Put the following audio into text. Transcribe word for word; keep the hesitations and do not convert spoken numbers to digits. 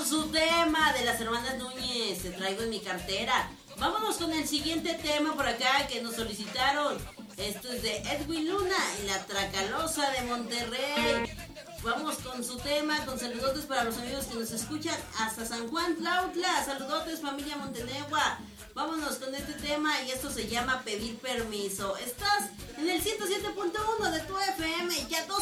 su tema de las hermanas Núñez, te traigo en mi cartera. Vámonos con el siguiente tema por acá que nos solicitaron. Esto es de Edwin Luna y la Tracalosa de Monterrey. Vamos con su tema, con saludotes para los amigos que nos escuchan hasta San Juan Tlautla. Saludotes, familia Montenegua. Vámonos con este tema y esto se llama Pedir Permiso. Estás en el ciento siete punto uno de tu F M, ya dos